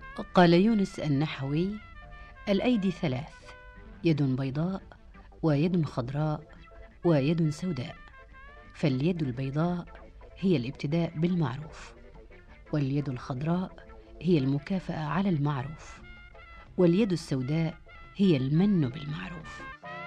قال يونس النحوي: الأيدي ثلاث: يد بيضاء، ويد خضراء، ويد سوداء. فاليد البيضاء هي الابتداء بالمعروف، واليد الخضراء هي المكافأة على المعروف، واليد السوداء هي المن بالمعروف.